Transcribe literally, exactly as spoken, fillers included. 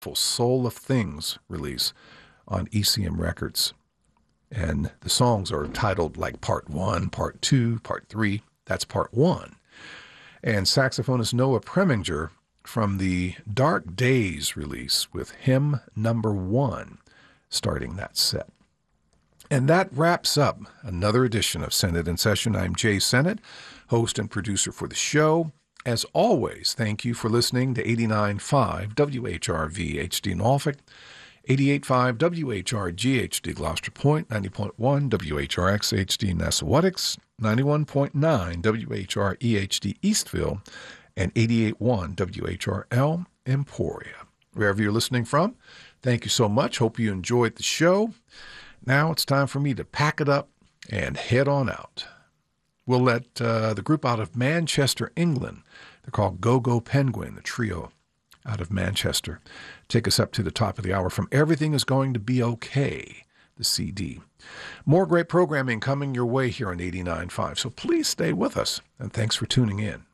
Soul of Things release on E C M Records. And the songs are titled like Part one, Part two, Part three. That's Part one. And saxophonist Noah Preminger from the Dark Days release with Hymn Number One, starting that set. And that wraps up another edition of Sennett in Session. I'm Jay Sennett, host and producer for the show. As always, thank you for listening to eighty-nine point five W H R V H D Norfolk, eighty-eight point five W H R G H D Gloucester Point, ninety point one W H R X H D Nassauwetix, ninety-one point nine W H R E H D Eastville, and eighty-eight point one W H R L Emporia. Wherever you're listening from, thank you so much. Hope you enjoyed the show. Now it's time for me to pack it up and head on out. We'll let uh, the group out of Manchester, England, they're called Go-Go Penguin, the trio out of Manchester, take us up to the top of the hour from Everything Is Going to Be Okay, the C D. More great programming coming your way here on eighty-nine point five, so please stay with us, and thanks for tuning in.